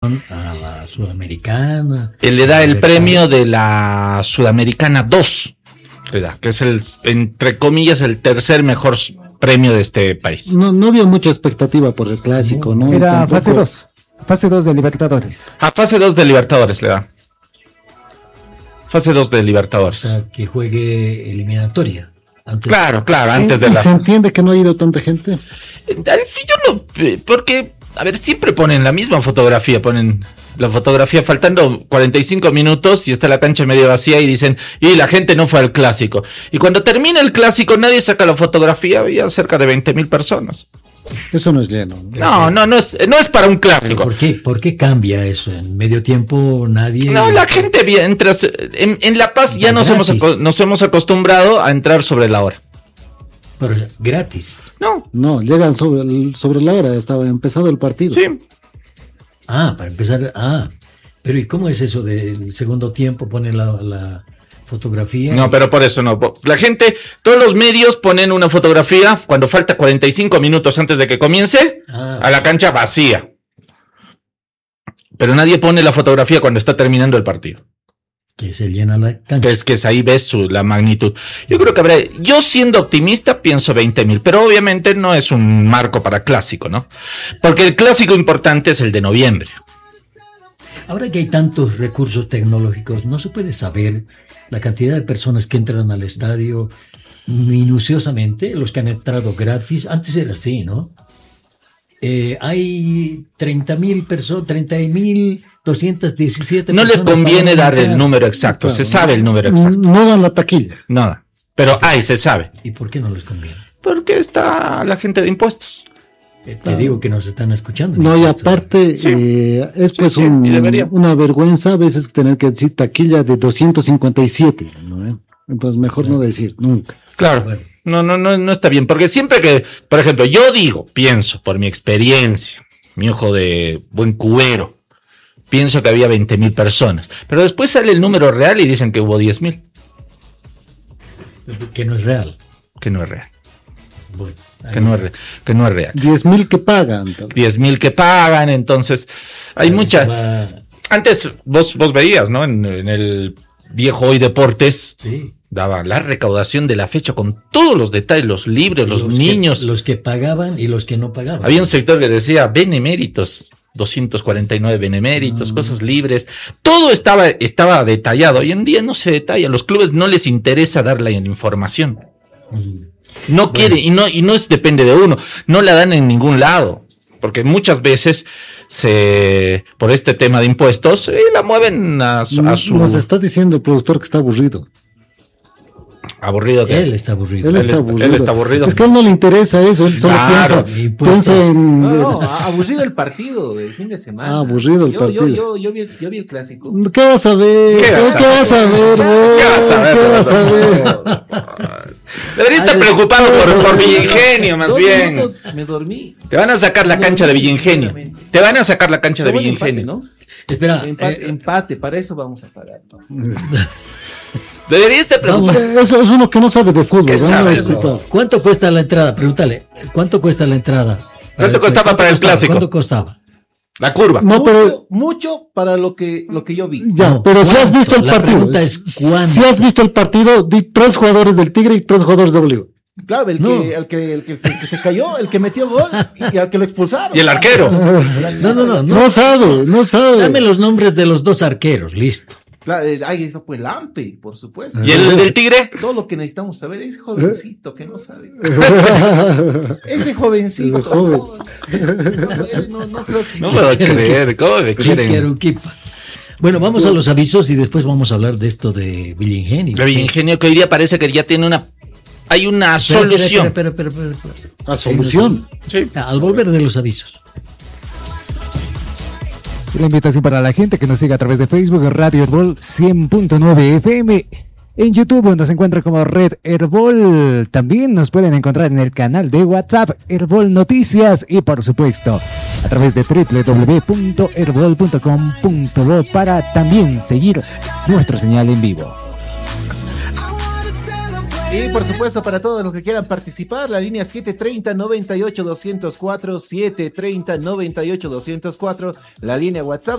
a la Sudamericana. Él le da el premio de la Sudamericana 2, le da, que es entre comillas, el tercer mejor premio de este país. No había mucha expectativa por el clásico, ¿no? Era Tampoco... fase 2 de Libertadores. A fase 2 de Libertadores le da. Fase 2 de Libertadores. O sea, que juegue eliminatoria. Claro, antes de ¿Y la... se entiende que no ha ido tanta gente? Yo no, porque, a ver, siempre ponen la misma fotografía, ponen la fotografía faltando 45 minutos y está la cancha medio vacía y dicen, y la gente no fue al clásico. Y cuando termina el clásico nadie saca la fotografía, había cerca de 20,000 personas. Eso no es lleno. No es para un clásico. ¿Por qué cambia eso? En medio tiempo nadie... No, la gente entra, en La Paz ya nos hemos acostumbrado a entrar sobre la hora. Pero gratis. No, llegan sobre la hora, estaba empezado el partido. Sí. Para empezar, pero ¿y cómo es eso del segundo tiempo? Ponen la fotografía. No, pero por eso no. La gente, todos los medios ponen una fotografía cuando falta 45 minutos antes de que comience a la cancha vacía. Pero nadie pone la fotografía cuando está terminando el partido. Que se llena la cancha. Que ahí ves la magnitud. Yo creo que yo siendo optimista pienso 20,000, pero obviamente no es un marco para clásico, ¿no? Porque el clásico importante es el de noviembre. Ahora que hay tantos recursos tecnológicos, no se puede saber la cantidad de personas que entran al estadio minuciosamente, los que han entrado gratis. Antes era así, ¿no? Hay 30,000 personas, 30,217 no les conviene dar el número exacto, claro, se sabe el número exacto. No dan la taquilla. No, pero se sabe. ¿Y por qué no les conviene? Porque está la gente de impuestos. Te digo que nos están escuchando. No, y aparte, es pues una vergüenza a veces tener que decir taquilla de 257, ¿no? Entonces mejor no decir nunca. Claro, bueno. No está bien, porque siempre que, por ejemplo, yo pienso, por mi experiencia, mi ojo de buen cubero, pienso que había 20,000 personas, pero después sale el número real y dicen que hubo 10,000. Que no es real. Que no es real. Bueno. Que no es real. 10,000 que pagan. 10,000 que pagan, entonces hay mucha... Antes vos veías, ¿no? En el viejo Hoy Deportes, sí, daba la recaudación de la fecha con todos los detalles, los libros, los niños. Los que pagaban y los que no pagaban. Había un sector que decía beneméritos, 249 beneméritos, cosas libres. Todo estaba detallado. Hoy en día no se detalla. Los clubes no les interesa dar la información. No quieren, y no depende de uno. No la dan en ningún lado. Porque muchas veces por este tema de impuestos la mueven a su... Nos está diciendo el productor que está aburrido. ¿Aburrido qué? Él está aburrido. Él está aburrido. Es que a él no le interesa eso, él solo piensa en... aburrido el partido del fin de semana. Aburrido el partido. Yo vi el clásico. ¿Qué vas a ver? ¿Qué vas a ver? Deberías estar preocupado por Villingenio, más bien. Me dormí. Te van a sacar la cancha de Villingenio. Te van a sacar la cancha de Villingenio. ¿No? Espera. Empate, para eso vamos a pagar. Deberías estar preocupado. Eso es uno que no sabe de fútbol. ¿Cuánto cuesta la entrada? Pregúntale. ¿Cuánto cuesta la entrada? ¿Cuánto costaba para el clásico? ¿Cuánto costaba? La curva. No, pero mucho para lo que yo vi. Ya, no, pero si has visto el partido. Si has visto el partido, di 3 jugadores del Tigre y 3 jugadores de Bolívar. Claro, el que se cayó, el que metió gol y al que lo expulsaron. Y el arquero. No sabe. Dame los nombres de los 2 arqueros, listo. Claro, ahí está pues Lampe, por supuesto. ¿Y el del Tigre? Todo lo que necesitamos saber es jovencito que no sabe. Ese jovencito. No creo que... No puedo creer, ¿cómo me quieren? Bueno, vamos a los avisos y después vamos a hablar de esto de Villingenio. De Villingenio, que hoy día parece que ya tiene hay una solución. Espera. ¿La solución? Sí. Al volver de los avisos. La invitación para la gente que nos siga a través de Facebook, Radio Herbol 100.9 FM. En YouTube nos encuentra como Red Herbol. También nos pueden encontrar en el canal de WhatsApp Herbol Noticias y por supuesto a través de www.herbol.com.bo para también seguir nuestra señal en vivo. Y por supuesto para todos los que quieran participar, la línea 730-98-204, 730-98-204, la línea WhatsApp